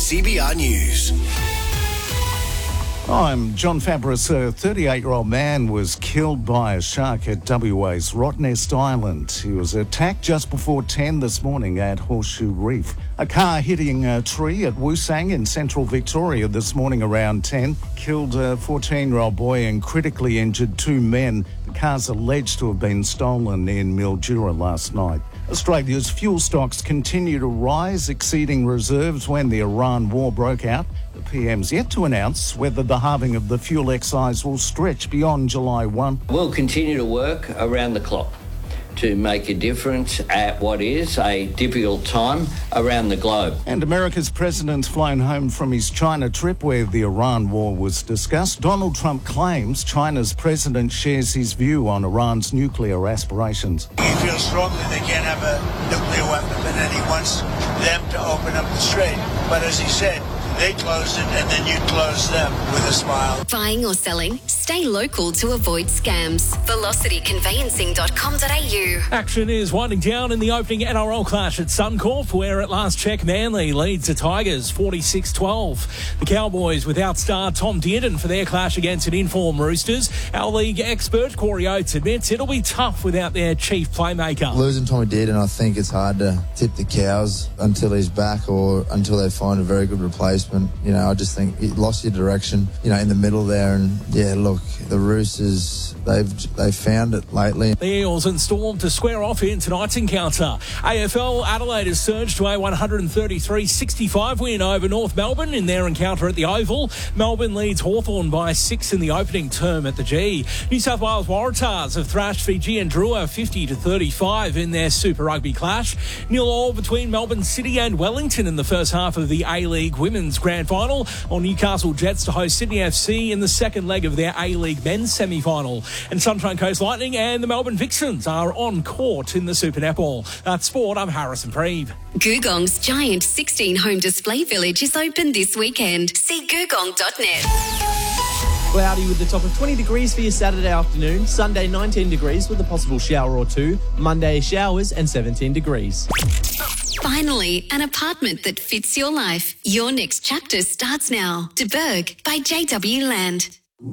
CBR News. I'm John Fabris. A 38-year-old man was killed by a shark at WA's Rottnest Island. He was attacked just before 10 this morning at Horseshoe Reef. A car hitting a tree at Woosang in central Victoria this morning around 10 killed a 14-year-old boy and critically injured two men. The car's alleged to have been stolen in Mildura last night. Australia's fuel stocks continue to rise, exceeding reserves when the Iran war broke out. The PM's yet to announce whether the halving of the fuel excise will stretch beyond July 1. We'll continue to work around the clock to make a difference at what is a difficult time around the globe. And America's president's flown home from his China trip where the Iran war was discussed. Donald Trump claims China's president shares his view on Iran's nuclear aspirations. He feels strongly they can't have a nuclear weapon, but then he wants them to open up the strait. But as he said, they closed it and then you closed them with a smile. Buying or selling? Stay local to avoid scams. VelocityConveyancing.com.au. Action is winding down in the opening NRL clash at Suncorp, where at last check Manly leads the Tigers 46-12. The Cowboys without star Tom Dearden for their clash against an in-form Roosters. Our league expert Corey Oates admits it'll be tough without their chief playmaker. Losing Tommy Dearden, I think it's hard to tip the cows until he's back or until they find a very good replacement. You know, I just think you lost your direction, you know, in the middle there. And yeah, look, the Roosters, they've found it lately. The Eels and Storm to square off in tonight's encounter. AFL Adelaide has surged to a 133-65 win over North Melbourne in their encounter at the Oval. Melbourne leads Hawthorn by 6 in the opening term at the G. New South Wales Waratahs have thrashed Fiji and Drua 50-35 in their Super Rugby clash. 0-0 between Melbourne City and Wellington in the first half of the A-League Women's Grand Final, or Newcastle Jets to host Sydney FC in the second leg of their A-League Men's semi-final. And Sunshine Coast Lightning and the Melbourne Vixens are on court in the Super Netball. That's sport. I'm Harrison Preeve. Googong's giant 16-home display village is open this weekend. See googong.net. Cloudy with the top of 20 degrees for your Saturday afternoon. Sunday 19 degrees with a possible shower or two. Monday showers and 17 degrees. Finally, an apartment that fits your life. Your next chapter starts now. De Berg by JW Land.